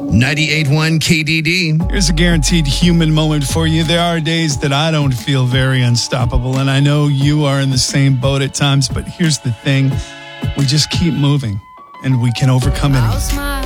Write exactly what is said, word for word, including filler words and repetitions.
ninety-eight point one K D D. Here's a guaranteed human moment for you. There are days that I don't feel very unstoppable, and I know you are in the same boat at times, but here's the thing. We just keep moving, and we can overcome anything.